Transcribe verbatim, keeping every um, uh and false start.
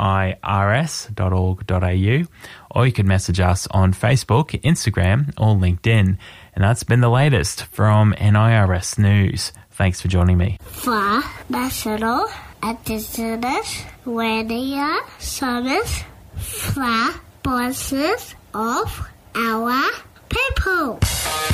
i r s dot org dot a u, or you can message us on Facebook, Instagram, or LinkedIn. And that's been the latest from N I R S News. Thanks for joining me. For National Indigenous Radio Service, for voices of our people.